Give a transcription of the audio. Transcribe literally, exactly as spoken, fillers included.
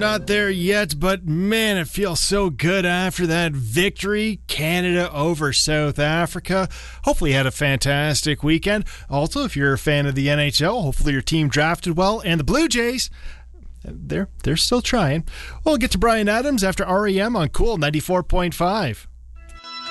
not there yet, but man, it feels so good after that victory. Canada over South Africa. Hopefully you had a fantastic weekend. Also, if you're a fan of the N H L, hopefully your team drafted well. And the Blue Jays, they're, they're still trying. We'll get to Bryan Adams after R E M on Cool ninety-four point five.